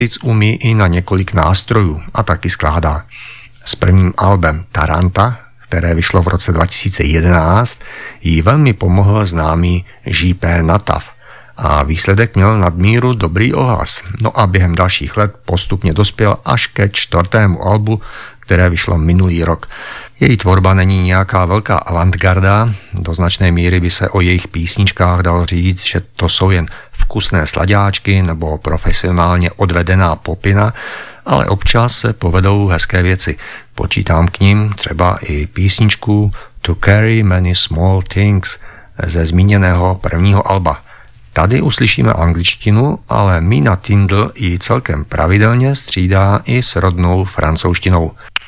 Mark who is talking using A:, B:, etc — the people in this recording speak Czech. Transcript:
A: umí i na několik nástrojů a taky skládá. S prvním albem Taranta, které vyšlo v roce 2011, jí velmi pomohl známý J.P. Natav a výsledek měl nadmíru dobrý ohlas. No a během dalších let postupně dospěl až ke 4. albu, které vyšlo minulý rok. Její tvorba není nějaká velká avantgarda, do značné míry by se o jejich písničkách dalo říct, že to jsou jen vkusné slaďáčky nebo profesionálně odvedená popina, ale občas se povedou hezké věci. Počítám k nim třeba i písničku To Carry Many Small Things ze zmíněného prvního alba. Tady uslyšíme angličtinu, ale Mina Tindall ji celkem pravidelně střídá i s rodnou francouzštinou.